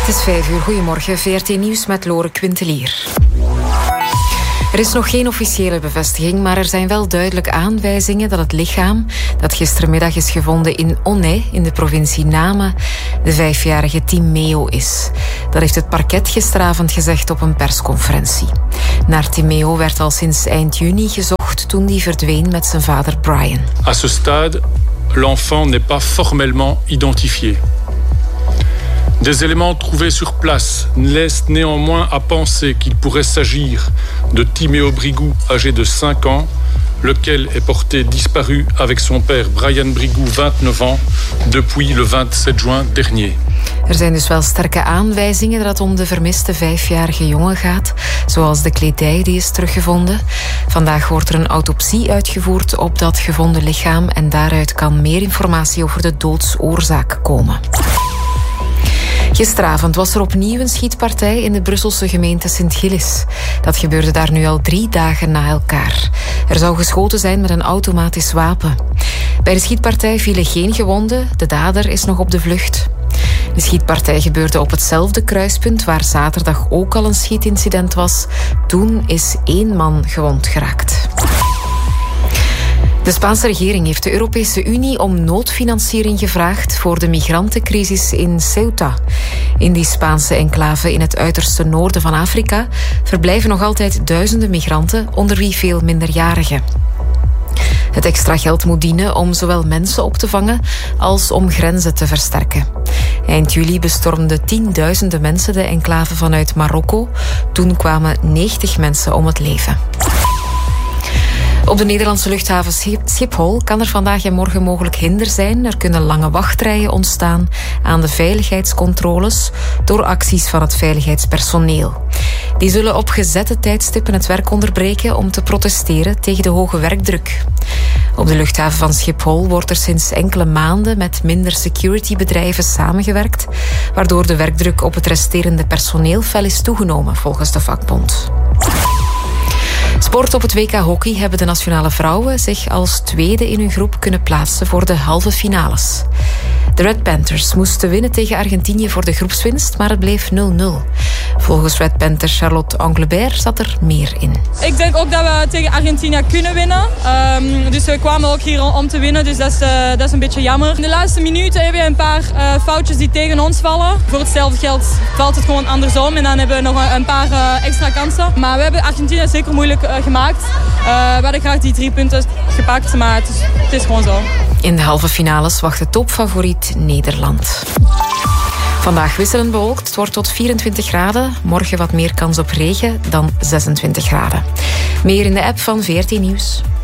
Het is 5 uur. Goedemorgen, VRT Nieuws met Lore Quintelier. Er is nog geen officiële bevestiging, maar er zijn wel duidelijk aanwijzingen dat het lichaam dat gistermiddag is gevonden in Onay, in de provincie Nama, de 5-jarige Timeo is. Dat heeft het parket gisteravond gezegd op een persconferentie. Naar Timeo werd al sinds eind juni gezocht toen hij verdween met zijn vader Brian. À ce stade, l'enfant n'est pas formellement identifié. Des éléments trouvés sur place laissent néanmoins à penser qu'il pourrait s'agir de Timéo Brigou, âgé de 5 ans, lequel est porté disparu avec son père Brian Brigou, 29 ans, depuis le 27 juin dernier. Er zijn dus wel sterke aanwijzingen dat het om de vermiste 5-jarige jongen gaat, zoals de kledij die is teruggevonden. Vandaag wordt er een autopsie uitgevoerd op dat gevonden lichaam en daaruit kan meer informatie over de doodsoorzaak komen. Gisteravond was er opnieuw een schietpartij in de Brusselse gemeente Sint-Gilles. Dat gebeurde daar nu al 3 dagen na elkaar. Er zou geschoten zijn met een automatisch wapen. Bij de schietpartij vielen geen gewonden. De dader is nog op de vlucht. De schietpartij gebeurde op hetzelfde kruispunt waar zaterdag ook al een schietincident was. Toen is 1 man gewond geraakt. De Spaanse regering heeft de Europese Unie om noodfinanciering gevraagd voor de migrantencrisis in Ceuta. In die Spaanse enclave in het uiterste noorden van Afrika verblijven nog altijd duizenden migranten, onder wie veel minderjarigen. Het extra geld moet dienen om zowel mensen op te vangen als om grenzen te versterken. Eind juli bestormden tienduizenden mensen de enclave vanuit Marokko. Toen kwamen 90 mensen om het leven. Op de Nederlandse luchthaven Schiphol kan er vandaag en morgen mogelijk hinder zijn. Er kunnen lange wachtrijen ontstaan aan de veiligheidscontroles door acties van het veiligheidspersoneel. Die zullen op gezette tijdstippen het werk onderbreken om te protesteren tegen de hoge werkdruk. Op de luchthaven van Schiphol wordt er sinds enkele maanden met minder securitybedrijven samengewerkt, waardoor de werkdruk op het resterende personeel fel is toegenomen, volgens de vakbond. Sport op het WK Hockey hebben de nationale vrouwen zich als tweede in hun groep kunnen plaatsen voor de halve finales. De Red Panthers moesten winnen tegen Argentinië voor de groepswinst, maar het bleef 0-0. Volgens Red Panther Charlotte Anglebert zat er meer in. Ik denk ook dat we tegen Argentinië kunnen winnen. Dus we kwamen ook hier om te winnen, dus dat is een beetje jammer. In de laatste minuten hebben we een paar foutjes die tegen ons vallen. Voor hetzelfde geld valt het gewoon andersom en dan hebben we nog een paar extra kansen. Maar we hebben Argentinië zeker moeilijk gemaakt. We hadden graag die 3 punten gepakt, maar het is gewoon zo. In de halve finales wacht de topfavoriet Nederland. Vandaag wisselend bewolkt. Het wordt tot 24 graden. Morgen wat meer kans op regen dan 26 graden. Meer in de app van VRT Nieuws.